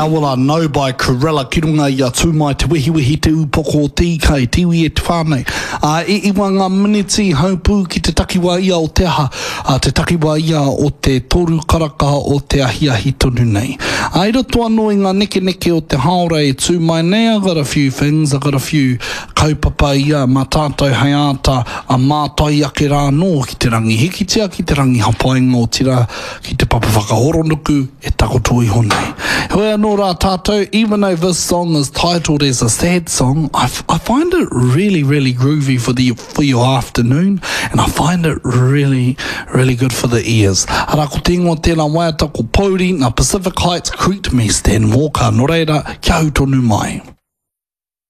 Hawala no by Corella Kirunga ia tūmai te wihi te upoko o tīkai, tiwi e te whānei. I wanga miniti haupū ki te takiwa ia o te aha, te takiwa ia o te toru karaka o te ahiahi tonu nei. I roto anō i ngā neke o te haore e tūmai nei, I got a few things, I got a few kaupapa ia, mā tātou hei āta, a mātai ake rā nō ki te rangi hikitia, ki te rangi hapainga o tira, ki te papa whakahoronuku, e takoto iho nei. Hoi anō rā tātou, even though this song is titled as a sad song, I find it really, really groovy for your afternoon, and I find it really, really good for the ears. Ara ko te ingoa tēnā waiata ko Pauri, na Pacific Heights Creek me Stan Walker, no reira, kia au tonu mai.